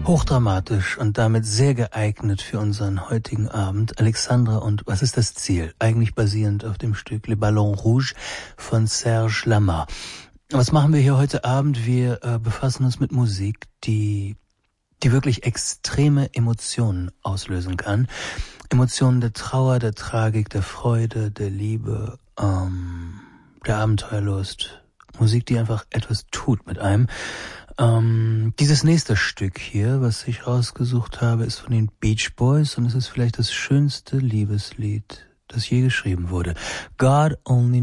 Hochdramatisch und damit sehr geeignet für unseren heutigen Abend. Alexandra und was ist das Ziel? Eigentlich basierend auf dem Stück Le Ballon Rouge von Serge Lama. Was machen wir hier heute Abend? Wir befassen uns mit Musik, die wirklich extreme Emotionen auslösen kann. Emotionen der Trauer, der Tragik, der Freude, der Liebe, der Abenteuerlust. Musik, die einfach etwas tut mit einem. Dieses nächste Stück hier, was ich rausgesucht habe, ist von den Beach Boys und es ist vielleicht das schönste Liebeslied, das je geschrieben wurde. God Only